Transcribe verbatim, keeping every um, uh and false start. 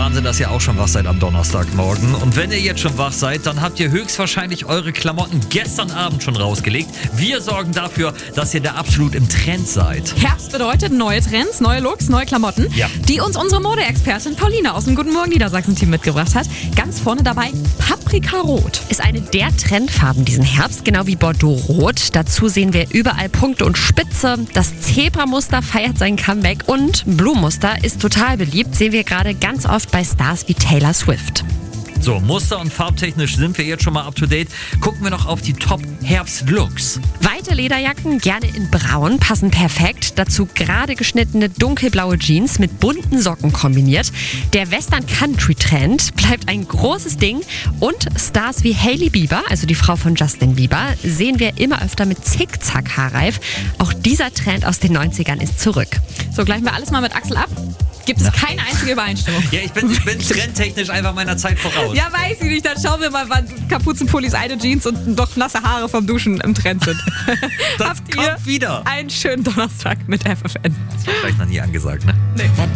Wahnsinn, dass ihr auch schon wach seid am Donnerstagmorgen. Und wenn ihr jetzt schon wach seid, dann habt ihr höchstwahrscheinlich eure Klamotten gestern Abend schon rausgelegt. Wir sorgen dafür, dass ihr da absolut im Trend seid. Herbst bedeutet neue Trends, neue Looks, neue Klamotten, Ja. die uns unsere Modeexpertin Paulina aus dem Guten Morgen Niedersachsen-Team mitgebracht hat. Ganz vorne dabei Paprikarot. Ist eine der Trendfarben diesen Herbst, genau wie Bordeaux-Rot. Dazu sehen wir überall Punkte und Spitze. Das Zebramuster feiert sein Comeback und Blumenmuster ist total beliebt. Sehen wir gerade ganz oft bei Stars wie Taylor Swift. So, muster- und farbtechnisch sind wir jetzt schon mal up to date. Gucken wir noch auf die Top-Herbst-Looks. Weite Lederjacken, gerne in Braun, passen perfekt. Dazu gerade geschnittene dunkelblaue Jeans mit bunten Socken kombiniert. Der Western-Country-Trend bleibt ein großes Ding. Und Stars wie Hailey Bieber, also die Frau von Justin Bieber, sehen wir immer öfter mit Zickzack-Haarreif. Auch dieser Trend aus den neunzigern ist zurück. So, gleichen wir alles mal mit Axel ab. Gibt es keine einzige Übereinstimmung. Ja, ich bin, ich bin trendtechnisch einfach meiner Zeit voraus. Ja, weiß ich nicht. Dann schauen wir mal, wann Kapuzenpullis, eine Jeans und doch nasse Haare vom Duschen im Trend sind. Das Habt kommt ihr wieder. einen schönen Donnerstag mit F F N. Das war vielleicht noch nie angesagt, ne? Nee.